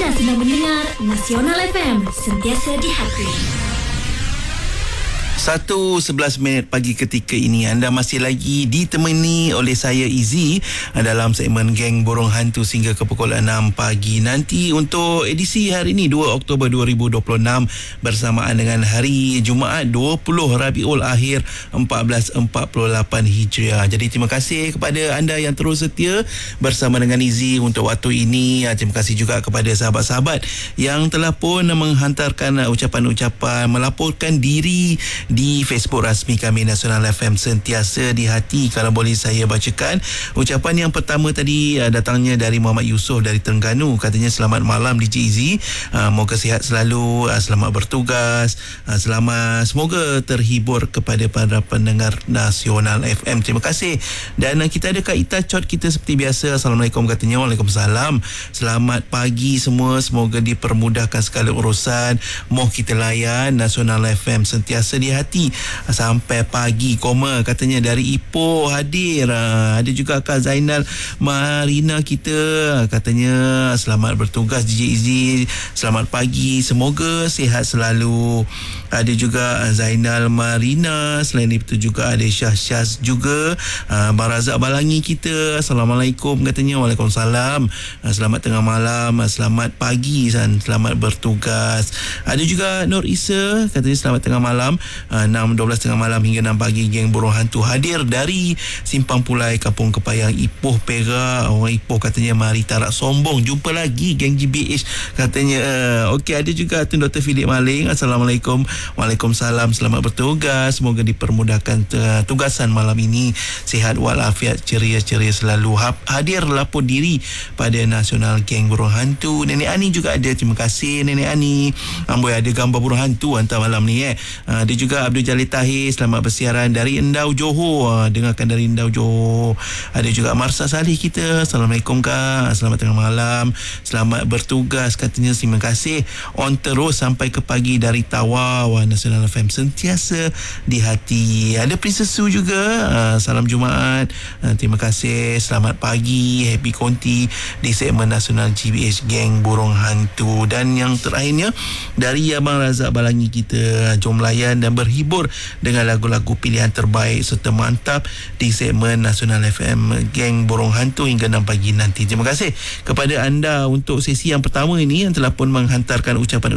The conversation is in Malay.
Anda sedang mendengar Nasional FM, sentiasa di hati. 1:11 pagi ketika ini anda masih lagi ditemani oleh saya Izzy dalam segmen Geng Burung Hantu sehingga ke pukul 6 pagi nanti untuk edisi hari ini 2 Oktober 2026 bersamaan dengan hari Jumaat 20 Rabiul Akhir 1448 Hijriah. Jadi terima kasih kepada anda yang terus setia bersama dengan Izzy untuk waktu ini. Terima kasih juga kepada sahabat-sahabat yang telah pun menghantarkan ucapan-ucapan, melaporkan diri di Facebook rasmi kami Nasional FM Sentiasa di Hati. Kalau boleh saya bacakan ucapan yang pertama tadi, datangnya dari Muhammad Yusof dari Terengganu. Katanya selamat malam DJ Izzy, moga sihat selalu, selamat bertugas, selamat, semoga terhibur kepada para pendengar Nasional FM. Terima kasih. Dan kita ada Kak Ita Chot kita seperti biasa. Assalamualaikum katanya. Waalaikumsalam. Selamat pagi semua, semoga dipermudahkan segala urusan. Moh kita layan Nasional FM Sentiasa di Hati sampai pagi koma. Katanya dari Ipoh hadir. Ada juga Kak Zainal Marina kita, katanya selamat bertugas DJ Izzy, selamat pagi, semoga sihat selalu. Ada juga Zainal Marina. Selain itu juga ada Syah juga. Abang Razak Balangi kita, Assalamualaikum katanya. Waalaikumsalam. Selamat tengah malam, selamat pagi dan selamat bertugas. Ada juga Nur Isa, katanya selamat tengah malam, 6:12 tengah malam hingga 6 pagi Geng Burung Hantu hadir dari Simpang Pulai Kampung Kepayang Ipoh Perak. Orang Ipoh katanya mari tarak sombong, jumpa lagi Geng GBH katanya. Okey, ada juga Tun Dr. Philip Maling. Assalamualaikum. Waalaikumsalam. Selamat bertugas, semoga dipermudahkan tugasan malam ini, sihat walafiat, ceria-ceria selalu. Hadir lapor diri pada Nasional Geng Burung Hantu. Nenek Ani juga ada. Terima kasih Nenek Ani. Amboi, ada gambar burung hantu hantar malam ni Ada juga Abdul Jalil Tahir, selamat bersiaran dari Endau Johor. Dengarkan dari Endau Johor. Ada juga Marsa Salih kita. Assalamualaikum Kak, selamat tengah malam, selamat bertugas katanya. Terima kasih, on terus sampai ke pagi dari Tawau. Nasional FM Sentiasa di Hati. Ada Princess Su juga. Salam Jumaat, terima kasih, selamat pagi, happy konti di segmen Nasional GBH Geng Burung Hantu. Dan yang terakhirnya dari Abang Razak Balangi kita, jom layan dan berhibur dengan lagu-lagu pilihan terbaik serta mantap di segmen Nasional FM Geng Burung Hantu hingga 6 pagi nanti. Terima kasih kepada anda untuk sesi yang pertama ini yang telah pun menghantarkan ucapan